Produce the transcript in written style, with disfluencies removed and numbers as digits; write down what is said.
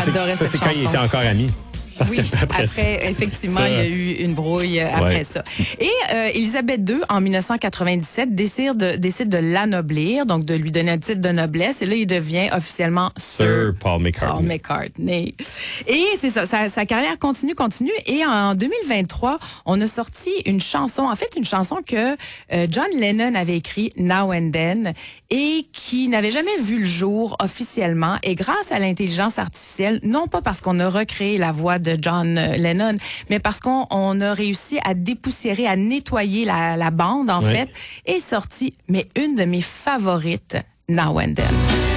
J'adorais cette chanson. Ça, c'est quand ils étaient encore amis. Oui, après effectivement, il y a eu une brouille après ça. Et Élisabeth II, en 1997, décide de l'anoblir, donc de lui donner un titre de noblesse. Et là, il devient officiellement Sir Paul McCartney. Paul McCartney. Et c'est ça, sa carrière continue. Et en 2023, on a sorti une chanson que John Lennon avait écrit, Now and Then, et qui n'avait jamais vu le jour officiellement. Et grâce à l'intelligence artificielle, non pas parce qu'on a recréé la voix de John Lennon, mais parce qu'on a réussi à dépoussiérer, à nettoyer la bande, en fait, et sorti, mais une de mes favorites, Now and Then.